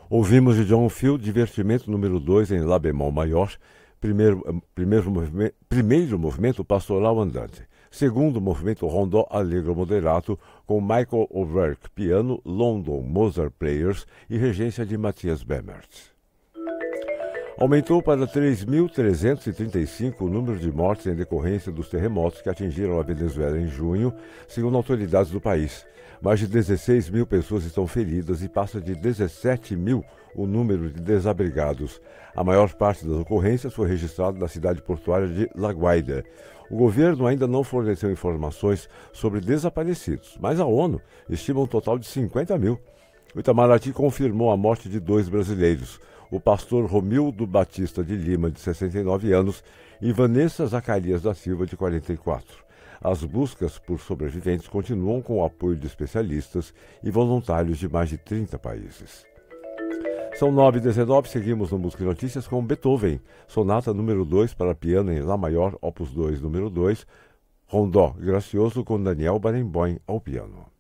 Ouvimos de John Field Divertimento número 2 em Lá bemol maior, primeiro movimento Pastoral Andante, segundo movimento Rondó Allegro Moderato com Michael O'Rourke, piano, London Mozart Players e regência de Matthias Bemert. Aumentou para 3.335 o número de mortes em decorrência dos terremotos que atingiram a Venezuela em junho, segundo autoridades do país. Mais de 16 mil pessoas estão feridas e passa de 17 mil o número de desabrigados. A maior parte das ocorrências foi registrada na cidade portuária de La Guaira. O governo ainda não forneceu informações sobre desaparecidos, mas a ONU estima um total de 50 mil. O Itamaraty confirmou a morte de 2 brasileiros, o pastor Romildo Batista de Lima, de 69 anos, e Vanessa Zacarias da Silva, de 44. As buscas por sobreviventes continuam com o apoio de especialistas e voluntários de mais de 30 países. São 9h19, seguimos no Música e Notícias com Beethoven, Sonata número 2 para piano em Lá maior, opus 2, número 2, Rondó Gracioso com Daniel Barenboim ao piano.